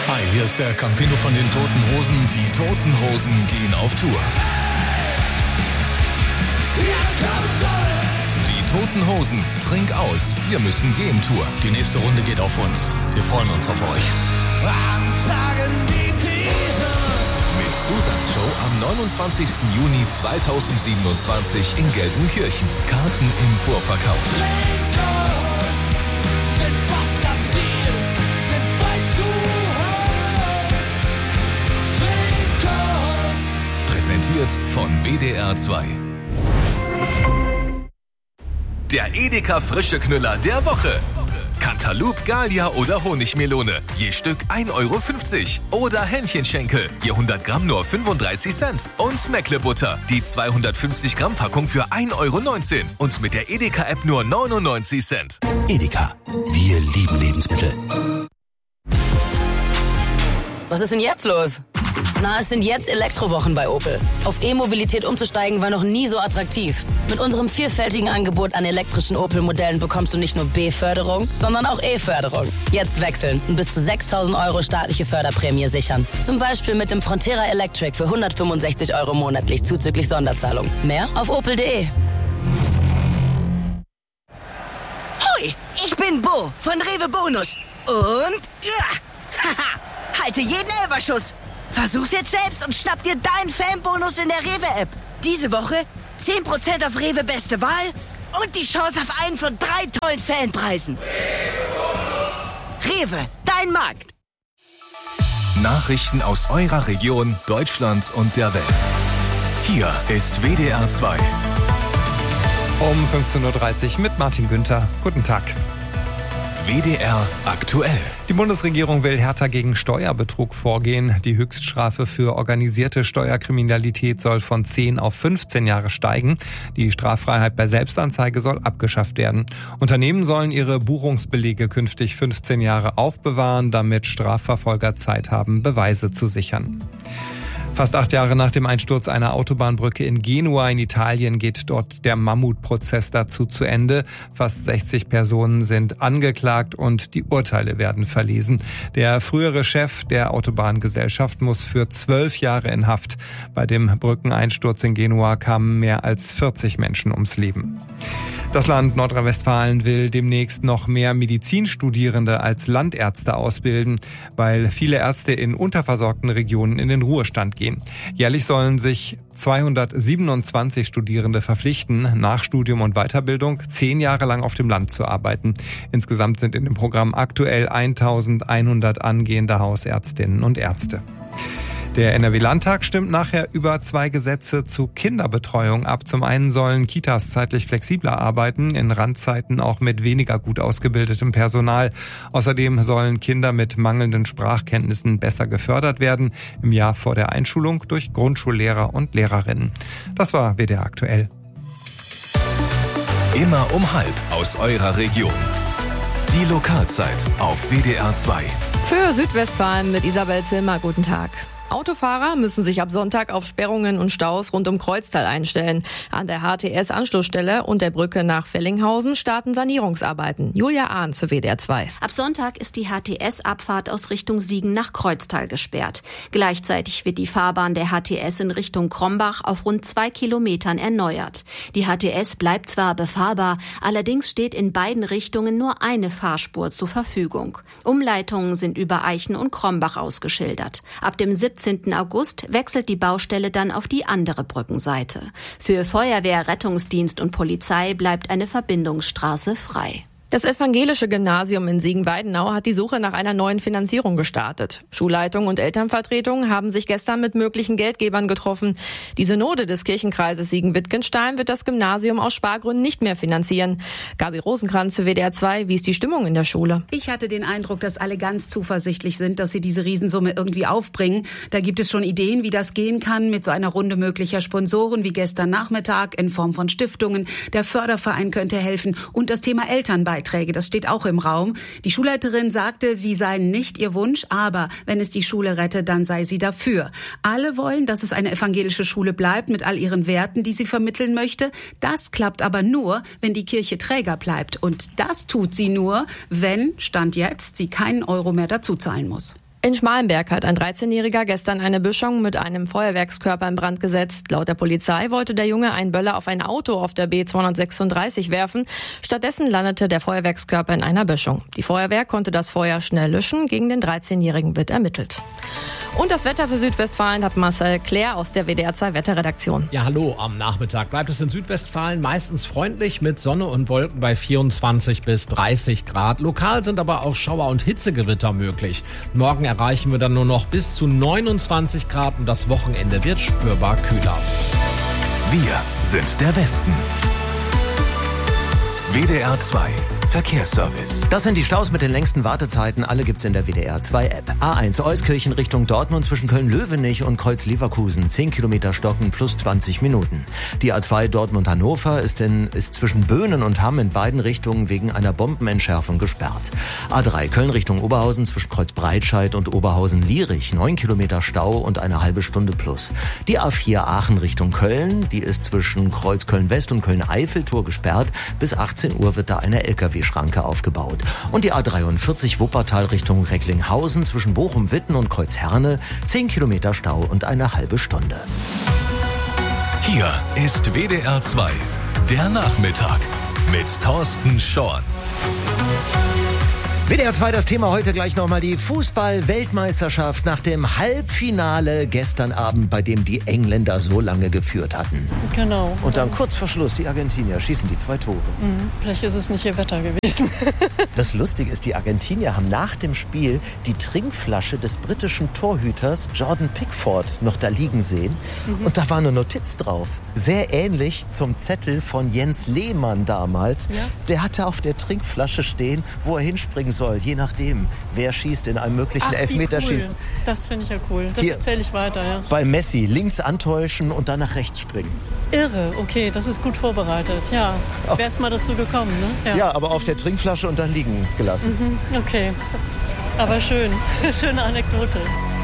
Hi, hier ist der Campino von den Toten Hosen. Die Toten Hosen gehen auf Tour. Die Toten Hosen, Trink aus, wir müssen gehen Tour. Die nächste Runde geht auf uns. Wir freuen uns auf euch. Mit Zusatzshow am 29. Juni 2027 in Gelsenkirchen. Karten im Vorverkauf. Präsentiert von WDR 2. Der Edeka Frische Knüller der Woche. Cantaloupe, Gallia oder Honigmelone. Je Stück 1,50 €. Oder Hähnchenschenkel. Je 100 Gramm nur 35 Cent. Und Meckle-Butter. Die 250 Gramm Packung für 1,19 €. Und mit der Edeka-App nur 99 Cent. Edeka. Wir lieben Lebensmittel. Was ist denn jetzt los? Na, es sind jetzt Elektrowochen bei Opel. Auf E-Mobilität umzusteigen war noch nie so attraktiv. Mit unserem vielfältigen Angebot an elektrischen Opel-Modellen bekommst du nicht nur B-Förderung, sondern auch E-Förderung. Jetzt wechseln und bis zu 6.000 € staatliche Förderprämie sichern. Zum Beispiel mit dem Frontera Electric für 165 € monatlich zuzüglich Sonderzahlung. Mehr auf opel.de. Hoi, ich bin Bo von Rewe Bonus. Und halte jeden Elferschuss. Versuch's jetzt selbst und schnapp dir deinen Fanbonus in der Rewe-App. Diese Woche 10% auf Rewe Beste Wahl und die Chance auf einen von 3 tollen Fanpreisen. Rewe, dein Markt. Nachrichten aus eurer Region, Deutschland und der Welt. Hier ist WDR 2. Um 15.30 Uhr mit Martin Günther. Guten Tag. WDR aktuell. Die Bundesregierung will härter gegen Steuerbetrug vorgehen. Die Höchststrafe für organisierte Steuerkriminalität soll von 10 auf 15 Jahre steigen. Die Straffreiheit bei Selbstanzeige soll abgeschafft werden. Unternehmen sollen ihre Buchungsbelege künftig 15 Jahre aufbewahren, damit Strafverfolger Zeit haben, Beweise zu sichern. Fast 8 Jahre nach dem Einsturz einer Autobahnbrücke in Genua in Italien geht dort der Mammutprozess dazu zu Ende. Fast 60 Personen sind angeklagt und die Urteile werden verlesen. Der frühere Chef der Autobahngesellschaft muss für 12 Jahre in Haft. Bei dem Brückeneinsturz in Genua kamen mehr als 40 Menschen ums Leben. Das Land Nordrhein-Westfalen will demnächst noch mehr Medizinstudierende als Landärzte ausbilden, weil viele Ärzte in unterversorgten Regionen in den Ruhestand gehen. Jährlich sollen sich 227 Studierende verpflichten, nach Studium und Weiterbildung 10 Jahre lang auf dem Land zu arbeiten. Insgesamt sind in dem Programm aktuell 1100 angehende Hausärztinnen und Ärzte. Der NRW-Landtag stimmt nachher über 2 Gesetze zu Kinderbetreuung ab. Zum einen sollen Kitas zeitlich flexibler arbeiten, in Randzeiten auch mit weniger gut ausgebildetem Personal. Außerdem sollen Kinder mit mangelnden Sprachkenntnissen besser gefördert werden, im Jahr vor der Einschulung durch Grundschullehrer und Lehrerinnen. Das war WDR aktuell. Immer um 12:30 aus eurer Region. Die Lokalzeit auf WDR 2. Für Südwestfalen mit Isabel Zilmer, guten Tag. Autofahrer müssen sich ab Sonntag auf Sperrungen und Staus rund um Kreuztal einstellen. An der HTS-Anschlussstelle und der Brücke nach Vellinghausen starten Sanierungsarbeiten. Julia Ahn für WDR 2. Ab Sonntag ist die HTS-Abfahrt aus Richtung Siegen nach Kreuztal gesperrt. Gleichzeitig wird die Fahrbahn der HTS in Richtung Krombach auf rund 2 Kilometern erneuert. Die HTS bleibt zwar befahrbar, allerdings steht in beiden Richtungen nur eine Fahrspur zur Verfügung. Umleitungen sind über Eichen und Krombach ausgeschildert. Ab dem 17. August wechselt die Baustelle dann auf die andere Brückenseite. Für Feuerwehr, Rettungsdienst und Polizei bleibt eine Verbindungsstraße frei. Das evangelische Gymnasium in Siegen-Weidenau hat die Suche nach einer neuen Finanzierung gestartet. Schulleitung und Elternvertretung haben sich gestern mit möglichen Geldgebern getroffen. Die Synode des Kirchenkreises Siegen-Wittgenstein wird das Gymnasium aus Spargründen nicht mehr finanzieren. Gabi Rosenkranz zu WDR 2. Wie ist die Stimmung in der Schule? Ich hatte den Eindruck, dass alle ganz zuversichtlich sind, dass sie diese Riesensumme irgendwie aufbringen. Da gibt es schon Ideen, wie das gehen kann mit so einer Runde möglicher Sponsoren wie gestern Nachmittag in Form von Stiftungen. Der Förderverein könnte helfen und das Thema Elternbeiträge. Das steht auch im Raum. Die Schulleiterin sagte, die seien nicht ihr Wunsch, aber wenn es die Schule rette, dann sei sie dafür. Alle wollen, dass es eine evangelische Schule bleibt mit all ihren Werten, die sie vermitteln möchte. Das klappt aber nur, wenn die Kirche Träger bleibt. Und das tut sie nur, wenn, Stand jetzt, sie keinen Euro mehr dazu zahlen muss. In Schmalenberg hat ein 13-Jähriger gestern eine Böschung mit einem Feuerwerkskörper in Brand gesetzt. Laut der Polizei wollte der Junge einen Böller auf ein Auto auf der B236 werfen. Stattdessen landete der Feuerwerkskörper in einer Böschung. Die Feuerwehr konnte das Feuer schnell löschen. Gegen den 13-Jährigen wird ermittelt. Und das Wetter für Südwestfalen hat Marcel Claire aus der WDR 2 Wetterredaktion. Ja, hallo. Am Nachmittag bleibt es in Südwestfalen meistens freundlich mit Sonne und Wolken bei 24 bis 30 Grad. Lokal sind aber auch Schauer- und Hitzegewitter möglich. Morgen erreichen wir dann nur noch bis zu 29 Grad und das Wochenende wird spürbar kühler. Wir sind der Westen. WDR 2 Verkehrsservice. Das sind die Staus mit den längsten Wartezeiten. Alle gibt's in der WDR 2 App. A1 Euskirchen Richtung Dortmund zwischen Köln-Löwenich und Kreuz-Leverkusen. 10 Kilometer stocken plus 20 Minuten. Die A2 Dortmund-Hannover ist zwischen Böhnen und Hamm in beiden Richtungen wegen einer Bombenentschärfung gesperrt. A3 Köln Richtung Oberhausen zwischen Kreuz-Breitscheid und Oberhausen-Lierich. 9 Kilometer Stau und eine halbe Stunde plus. Die A4 Aachen Richtung Köln, die ist zwischen Kreuz Köln-West und Köln-Eiffeltor gesperrt. Bis 18 Uhr wird da eine LKW-Schranke aufgebaut. Und die A43 Wuppertal Richtung Recklinghausen zwischen Bochum-Witten und Kreuzherne. 10 Kilometer Stau und eine halbe Stunde. Hier ist WDR 2, der Nachmittag mit Thorsten Schorn. WDR 2, das Thema heute gleich nochmal die Fußball-Weltmeisterschaft nach dem Halbfinale gestern Abend, bei dem die Engländer so lange geführt hatten. Genau. Und dann kurz vor Schluss, die Argentinier schießen die 2 Tore. Vielleicht ist es nicht ihr Wetter gewesen. Das Lustige ist, die Argentinier haben nach dem Spiel die Trinkflasche des britischen Torhüters Jordan Pickford noch da liegen sehen. Und da war eine Notiz drauf. Sehr ähnlich zum Zettel von Jens Lehmann damals. Ja? Der hatte auf der Trinkflasche stehen, wo er hinspringen soll, je nachdem, wer schießt in einem möglichen Elfmeterschießen. Cool. Das finde ich ja cool. Das erzähle ich weiter, ja. Bei Messi links antäuschen und dann nach rechts springen. Irre, okay, das ist gut vorbereitet, ja. Wäre es mal dazu gekommen, ne? Ja, aber auf der Trinkflasche und dann liegen gelassen. Okay, aber schön. Schöne Anekdote.